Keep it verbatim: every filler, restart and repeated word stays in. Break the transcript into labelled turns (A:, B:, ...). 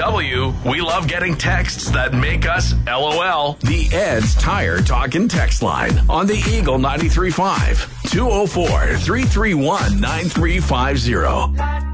A: W, we love getting texts that make us LOL. The Ed's Tire Talk and Text Line on the Eagle ninety-three point five, two oh four, three three one, nine three five zero.